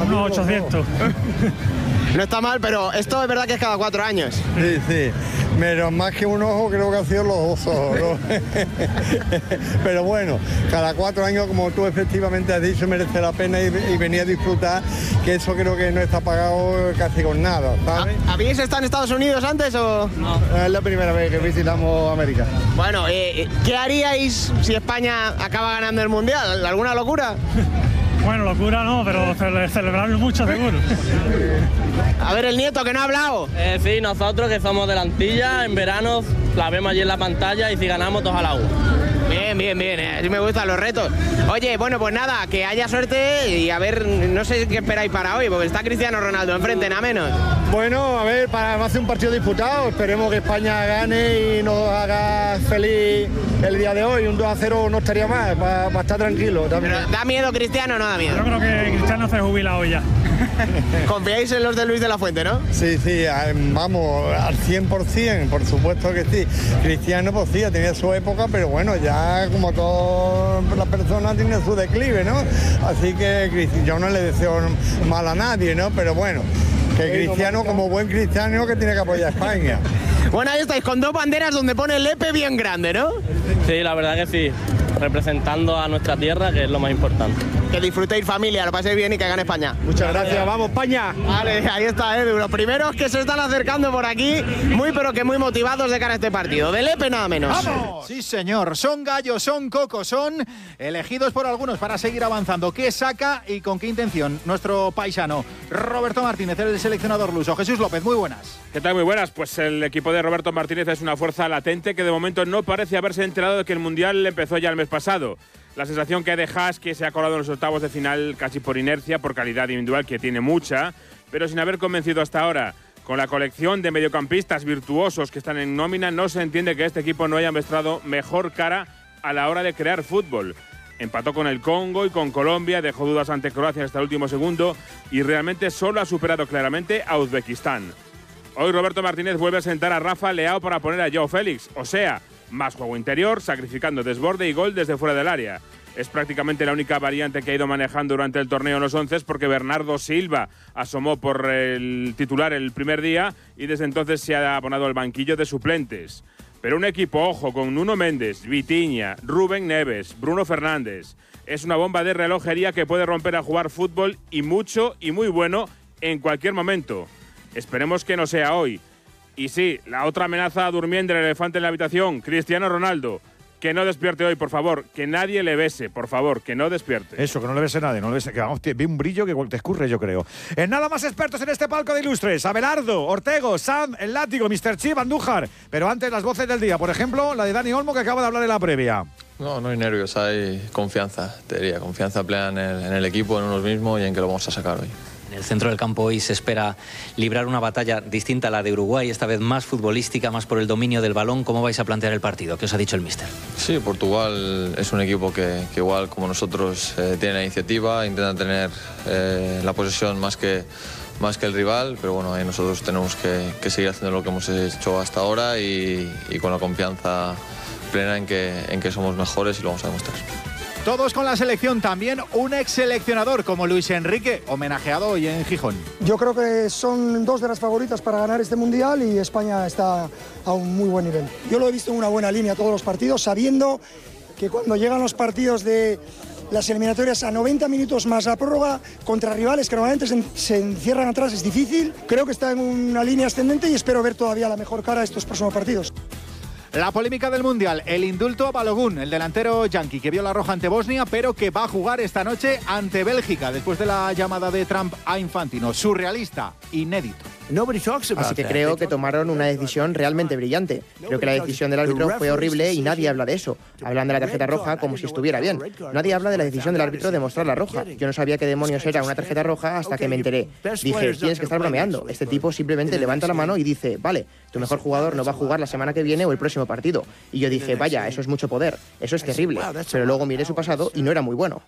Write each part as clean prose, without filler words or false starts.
Unos 800. No está mal, pero esto es verdad que es cada 4 años. Sí. Menos más que un ojo, creo que han sido los 2 ojos, ¿no? Pero bueno, cada 4 años, como tú efectivamente has dicho, merece la pena y venir a disfrutar, que eso creo que no está pagado casi con nada, ¿sabes? ¿Habéis estado en Estados Unidos antes o...? No, es la primera vez que visitamos América. Bueno, ¿qué haríais si España acaba ganando el Mundial? ¿Alguna locura? Bueno, locura no, pero celebrarlo mucho seguro. A ver, el nieto que no ha hablado. Sí, nosotros que somos de la Antilla, en verano la vemos allí en la pantalla y si ganamos todos al agua. Bien, así me gustan los retos. Oye, bueno, pues nada, que haya suerte y a ver, no sé qué esperáis para hoy, porque está Cristiano Ronaldo enfrente, nada menos. Bueno, a ver, va a ser un partido disputado, esperemos que España gane y nos haga feliz el día de hoy. Un 2-0 no estaría mal, para estar tranquilo también. Pero, ¿da miedo Cristiano o no da miedo? Yo creo que Cristiano se jubila hoy ya. Confiáis en los de Luis de la Fuente, ¿no? Sí, vamos, al 100%, por supuesto que sí. Cristiano, pues sí, ha tenido su época, pero bueno, ya como todas las personas tienen su declive, ¿no? Así que yo no le deseo mal a nadie, ¿no? Pero bueno, que Cristiano, como buen cristiano, que tiene que apoyar a España. Bueno, ahí estáis con 2 banderas donde pone el Lepe bien grande, ¿no? Sí, la verdad que sí, representando a nuestra tierra, que es lo más importante. Que disfrutéis familia, lo paséis bien y que gane España. Muchas gracias, vamos España. Vale, ahí está Edu, los primeros que se están acercando por aquí, muy motivados de cara a este partido. De Lepe nada menos. ¡Vamos! Sí, señor, son gallos, son cocos, son elegidos por algunos para seguir avanzando. ¿Qué saca y con qué intención nuestro paisano Roberto Martínez, el seleccionador luso? Jesús López, muy buenas. ¿Qué tal? Muy buenas. Pues el equipo de Roberto Martínez es una fuerza latente que de momento no parece haberse enterado de que el Mundial empezó ya el mes pasado. La sensación que deja es que se ha colado en los octavos de final casi por inercia, por calidad individual, que tiene mucha, pero sin haber convencido hasta ahora. Con la colección de mediocampistas virtuosos que están en nómina, no se entiende que este equipo no haya mostrado mejor cara a la hora de crear fútbol. Empató con el Congo y con Colombia, dejó dudas ante Croacia hasta el último segundo y realmente solo ha superado claramente a Uzbekistán. Hoy Roberto Martínez vuelve a sentar a Rafa Leao para poner a Joao Félix, o sea, más juego interior, sacrificando desborde y gol desde fuera del área. Es prácticamente la única variante que ha ido manejando durante el torneo en los 11 porque Bernardo Silva asomó por el titular el primer día y desde entonces se ha abonado al banquillo de suplentes. Pero un equipo, ojo, con Nuno Méndez, Vitinha, Rubén Neves, Bruno Fernández. Es una bomba de relojería que puede romper a jugar fútbol y mucho y muy bueno en cualquier momento. Esperemos que no sea hoy. Y sí, la otra amenaza durmiendo el elefante en la habitación, Cristiano Ronaldo. Que no despierte hoy, por favor. Que nadie le bese, por favor. Que no despierte. Eso, que no le bese nadie. No le bese, que vamos, ve un brillo que te escurre, yo creo. En nada más expertos en este palco de ilustres. Abelardo, Ortego, Sam, El Látigo, Mr. Chip, Andújar. Pero antes las voces del día. Por ejemplo, la de Dani Olmo, que acaba de hablar en la previa. No hay nervios, hay confianza, te diría. Confianza plena en el equipo, en unos mismos y en que lo vamos a sacar hoy. En el centro del campo hoy se espera librar una batalla distinta a la de Uruguay, esta vez más futbolística, más por el dominio del balón. ¿Cómo vais a plantear el partido? ¿Qué os ha dicho el míster? Sí, Portugal es un equipo que igual como nosotros tiene la iniciativa, intenta tener la posesión más que el rival, pero bueno, ahí nosotros tenemos que seguir haciendo lo que hemos hecho hasta ahora y con la confianza plena en que somos mejores y lo vamos a demostrar. Todos con la selección, también un ex seleccionador como Luis Enrique, homenajeado hoy en Gijón. Yo creo que son 2 de las favoritas para ganar este Mundial y España está a un muy buen nivel. Yo lo he visto en una buena línea todos los partidos, sabiendo que cuando llegan los partidos de las eliminatorias a 90 minutos más la prórroga contra rivales que normalmente se encierran atrás es difícil. Creo que está en una línea ascendente y espero ver todavía la mejor cara estos próximos partidos. La polémica del Mundial, el indulto a Balogun, el delantero yanqui que vio la roja ante Bosnia, pero que va a jugar esta noche ante Bélgica, después de la llamada de Trump a Infantino. Surrealista, inédito. Así que creo que tomaron una decisión realmente brillante. Creo que la decisión del árbitro fue horrible y nadie habla de eso. Hablan de la tarjeta roja como si estuviera bien. Nadie habla de la decisión del árbitro de mostrar la roja. Yo no sabía qué demonios era una tarjeta roja hasta que me enteré. Dije, tienes que estar bromeando. Este tipo simplemente levanta la mano y dice, vale, tu mejor jugador no va a jugar la semana que viene o el próximo partido. Y yo dije, vaya, eso es mucho poder. Eso es terrible. Pero luego miré su pasado y no era muy bueno.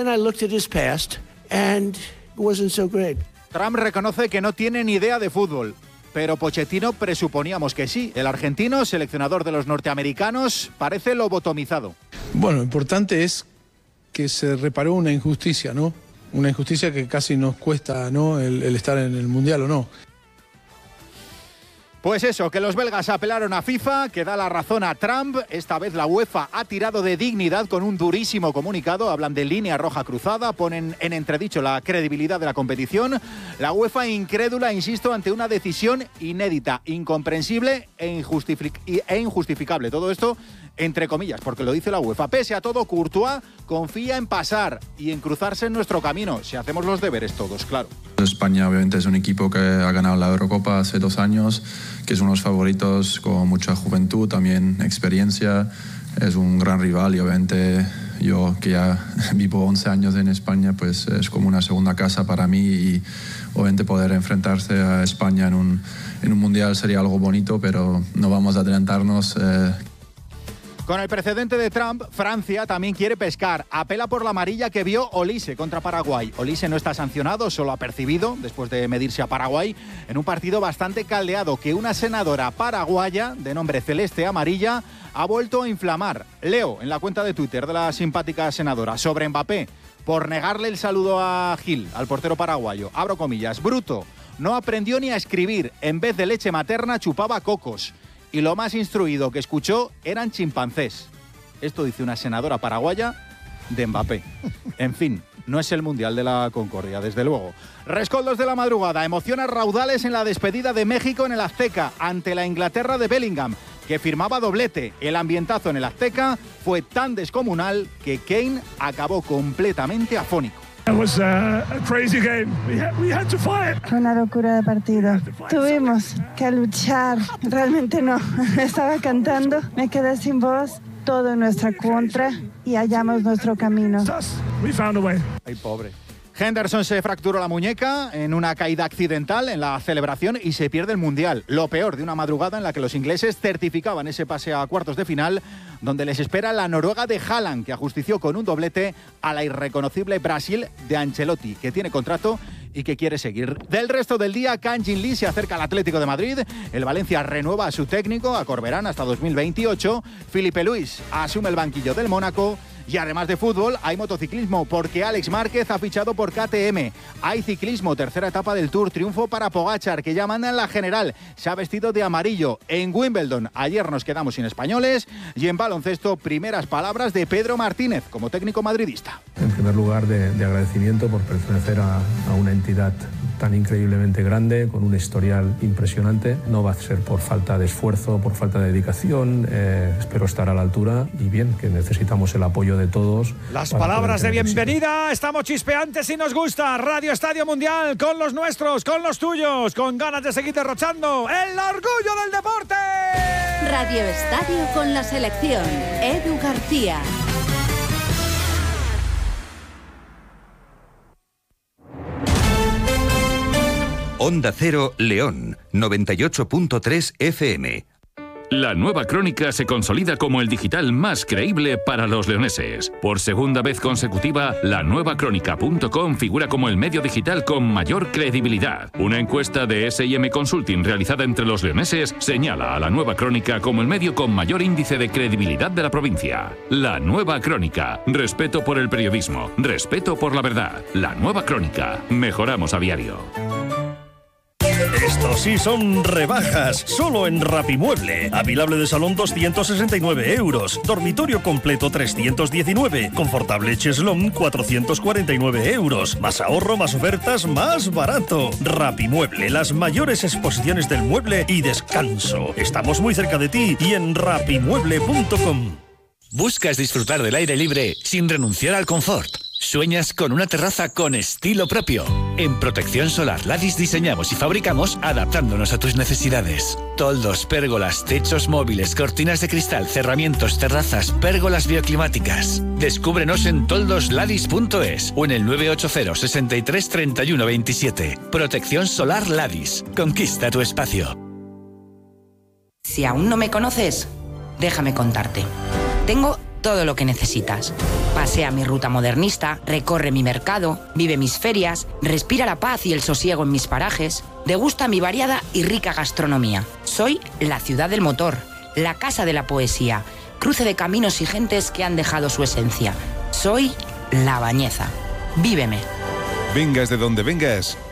Trump reconoce que no tiene ni idea de fútbol, pero Pochettino presuponíamos que sí. El argentino, seleccionador de los norteamericanos, parece lobotomizado. Bueno, lo importante es que se reparó una injusticia, ¿no? una injusticia que casi nos cuesta, ¿no?, el estar en el Mundial o no. Pues eso, que los belgas apelaron a FIFA, que da la razón a Trump. Esta vez la UEFA ha tirado de dignidad con un durísimo comunicado. Hablan de línea roja cruzada, ponen en entredicho la credibilidad de la competición. La UEFA incrédula, insisto, ante una decisión inédita, incomprensible e injustificable. Todo esto entre comillas, porque lo dice la UEFA. Pese a todo, Courtois confía en pasar y en cruzarse en nuestro camino, si hacemos los deberes todos, claro. España obviamente es un equipo que ha ganado la Eurocopa hace 2 años, que es uno de los favoritos con mucha juventud, también experiencia, es un gran rival y obviamente yo que ya vivo 11 años en España, pues es como una segunda casa para mí y obviamente poder enfrentarse a España en un mundial sería algo bonito, pero no vamos a adelantarnos. Con el precedente de Trump, Francia también quiere pescar. Apela por la amarilla que vio Olise contra Paraguay. Olise no está sancionado, solo ha percibido, después de medirse a Paraguay, en un partido bastante caldeado que una senadora paraguaya, de nombre Celeste Amarilla, ha vuelto a inflamar. Leo, en la cuenta de Twitter de la simpática senadora, sobre Mbappé, por negarle el saludo a Gil, al portero paraguayo. Abro comillas, bruto, no aprendió ni a escribir, en vez de leche materna chupaba cocos. Y lo más instruido que escuchó eran chimpancés. Esto dice una senadora paraguaya de Mbappé. En fin, no es el Mundial de la Concordia, desde luego. Rescoldos de la madrugada, emociones raudales en la despedida de México en el Azteca ante la Inglaterra de Bellingham, que firmaba doblete. El ambientazo en el Azteca fue tan descomunal que Kane acabó completamente afónico. Fue una locura de partido. Tuvimos que luchar. Realmente no. Estaba cantando, me quedé sin voz. Todo en nuestra contra y hallamos nuestro camino. Ay, pobre. Henderson se fracturó la muñeca en una caída accidental en la celebración y se pierde el Mundial. Lo peor de una madrugada en la que los ingleses certificaban ese pase a cuartos de final, donde les espera la Noruega de Haaland, que ajustició con un doblete a la irreconocible Brasil de Ancelotti, que tiene contrato y que quiere seguir. Del resto del día, Kang Jin-lee se acerca al Atlético de Madrid, el Valencia renueva a su técnico, a Corberán, hasta 2028, Filipe Luis asume el banquillo del Mónaco. Y además de fútbol, hay motociclismo, porque Alex Márquez ha fichado por KTM. Hay ciclismo, tercera etapa del Tour, triunfo para Pogačar, que ya manda en la general. Se ha vestido de amarillo. En Wimbledon, ayer nos quedamos sin españoles. Y en baloncesto, primeras palabras de Pedro Martínez, como técnico madridista. En primer lugar, de agradecimiento por pertenecer a una entidad tan increíblemente grande, con un historial impresionante. No va a ser por falta de esfuerzo, por falta de dedicación. Espero estar a la altura y bien, que necesitamos el apoyo de todos. Las palabras de bienvenida, estamos chispeantes y nos gusta. Radio Estadio Mundial, con los nuestros, con los tuyos, con ganas de seguir derrochando el orgullo del deporte. Radio Estadio con la selección. Edu García. Onda Cero, León, 98.3 FM. La Nueva Crónica se consolida como el digital más creíble para los leoneses. Por segunda vez consecutiva, lanuevacrónica.com figura como el medio digital con mayor credibilidad. Una encuesta de S&M Consulting realizada entre los leoneses señala a La Nueva Crónica como el medio con mayor índice de credibilidad de la provincia. La Nueva Crónica. Respeto por el periodismo. Respeto por la verdad. La Nueva Crónica. Mejoramos a diario. Estos sí son rebajas, solo en Rapimueble. Avilable de salón 269 euros, dormitorio completo 319, confortable cheslón 449 euros. Más ahorro, más ofertas, más barato. Rapimueble, las mayores exposiciones del mueble y descanso. Estamos muy cerca de ti y en rapimueble.com. ¿Buscas disfrutar del aire libre sin renunciar al confort? ¿Sueñas con una terraza con estilo propio? En Protección Solar Ladis diseñamos y fabricamos adaptándonos a tus necesidades. Toldos, pérgolas, techos móviles, cortinas de cristal, cerramientos, terrazas, pérgolas bioclimáticas. Descúbrenos en toldosladis.es o en el 980 63 31 27. Protección Solar Ladis. Conquista tu espacio. Si aún no me conoces, déjame contarte. Tengo todo lo que necesitas. Pasea mi ruta modernista, recorre mi mercado, vive mis ferias, respira la paz y el sosiego en mis parajes, degusta mi variada y rica gastronomía. Soy la ciudad del motor, la casa de la poesía, cruce de caminos y gentes que han dejado su esencia. Soy La Bañeza. Víveme. Vengas de donde vengas,